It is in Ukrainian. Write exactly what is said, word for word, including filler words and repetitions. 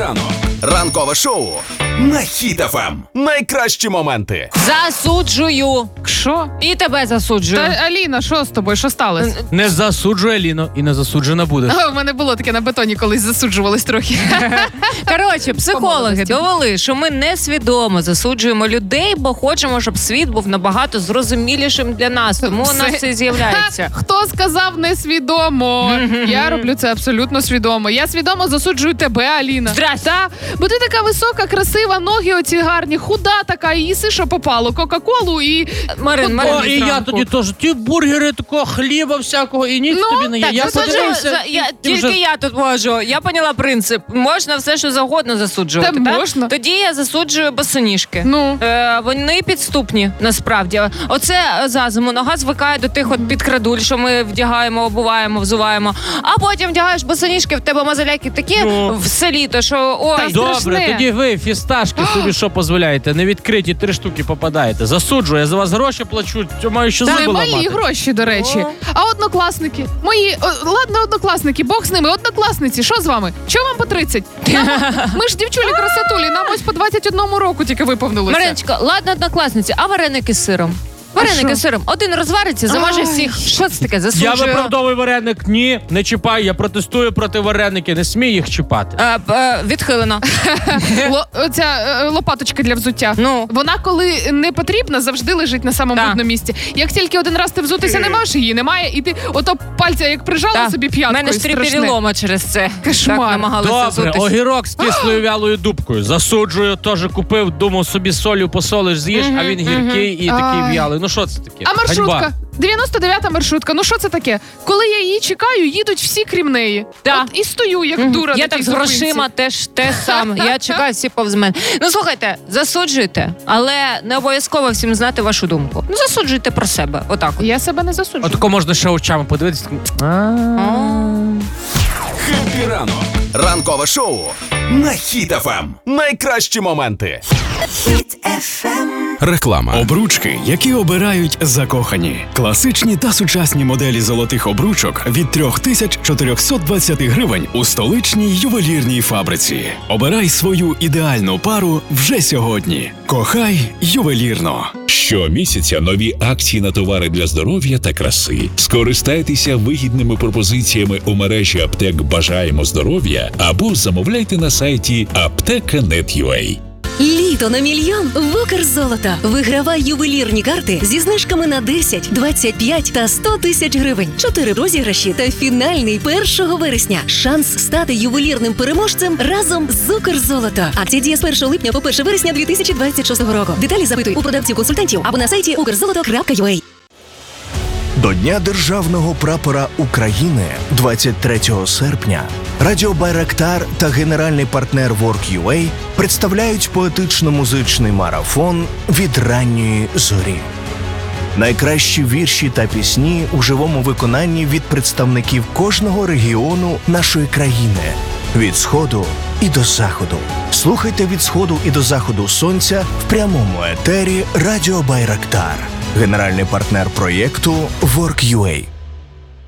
ранок. Ранкове шоу на Хіт еф ем. Найкращі моменти. Засуджую. Що? І тебе засуджую. Та, Аліна, що з тобою? Що сталося? Не засуджує Аліно і не засуджена буде. А, в мене було таке на бетоні, колись засуджувались трохи. Коротше, психологи довели, що ми несвідомо засуджуємо людей, бо хочемо, щоб світ був набагато зрозумілішим для нас. Тому у нас це з'являється. Хто сказав несвідомо? Я роблю це абсолютно свідомо. Я свідомо засуджую тебе, Аліна. Здрасте. Та, бо ти така висока, красива, ноги оці гарні, худа така, і їси, що попало, Кока-Колу і... Марин, Марин, О, і я зранку. тоді теж, ті бургери такого, хліба всякого, і ніч Ну, тобі не є. Так, Я засуджую, подивився, за- я, і тільки вже- я тут можу. Я поняла принцип. Можна все, що завгодно засуджувати. Та так? можна. Тоді я засуджую босоніжки. Ну. Е, вони підступні, насправді. Оце за зиму нога звикає до тих от підкрадуль, що ми вдягаємо, обуваємо, взуваємо. А потім вдягаєш босоніжки, в тебе мозоляки такі Ну. в селі, то що ой. Та Добре, страшне. тоді ви, фісташки, собі що дозволяєте? Невідкриті три штуки попадаєте. Засуджую, я за вас гроші плачу, маю що Та зуби мої ламати. гроші, до речі. О. А однокласники? Мої, о, ладно, однокласники, Бог з ними, однокласниці, що з вами? Чого вам по тридцять? Нам- Ми ж дівчулі красотулі, нам ось по двадцять одному року тільки виповнилося. Мариночка, ладно, однокласниці, а вареники з сиром? Вареники що? з сиром. Один розвариться, замаже Ай. всіх. Що це таке? Я Засуджую. виправдовую вареник, ні, не чіпай, я протестую проти вареників, не смій їх чіпати. Е, е, відхилено. Ло, оця е, лопаточка для взуття. Ну. Вона, коли не потрібна, завжди лежить на самому Так. видному місці. Як тільки один раз ти взутися не можеш, її немає, і ти ото пальця як прижала Так. собі У п'яткою. мене ж три страшне. перелома через це. Кошмар. Так намагалися Добре, взутись. огірок з кислою вялою дубкою. Засуджую, теж купив, думав собі солью посолиш, з'їш, а він гіркий і такий Ай. вялий. Ну що це таке? А маршрутка? Ганьба. дев'яносто дев'ята маршрутка. Ну що це таке? Коли я її чекаю, їдуть всі крім неї. Да. От і стою, як Мгм. дура. Я на так тій з зупинці. грошима теж те саме. Я чекаю всі повз мене. Ну слухайте, засуджуйте, але не обов'язково всім знати вашу думку. Ну засуджуйте про себе. Отак. от. Я себе не засуджую. Отако можна ще очами подивитися. Хеппі ранок. Ранкове шоу на Хіт еф ем. Найкращі моменти. Реклама. Обручки, які обирають закохані. Класичні та сучасні моделі золотих обручок від три тисячі чотириста двадцять гривень у столичній ювелірній фабриці. Обирай свою ідеальну пару вже сьогодні. Кохай ювелірно. Щомісяця нові акції на товари для здоров'я та краси. Скористайтеся вигідними пропозиціями у мережі аптек «Бажаємо здоров'я» або замовляйте на сайті аптека крапка нет крапка ю а. Літо на мільйон в Укрзолото. Вигравай ювелірні карти зі знижками на десять, двадцять п'ять та сто тисяч гривень. Чотири розіграші та фінальний першого вересня. Шанс стати ювелірним переможцем разом з Укрзолото. Акція діє з першого липня по перше вересня дві тисячі двадцять шостого року. Деталі запитуй у продавців-консультантів або на сайті укрзолото крапка ю а. До Дня Державного прапора України двадцять третього серпня Радіо Байрактар та генеральний партнер Work.ua представляють поетично-музичний марафон «Від ранньої зорі». Найкращі вірші та пісні у живому виконанні від представників кожного регіону нашої країни. Від сходу і до заходу. Слухайте від сходу і до заходу сонця в прямому етері Радіо Байрактар. Генеральний партнер проєкту Work.ua.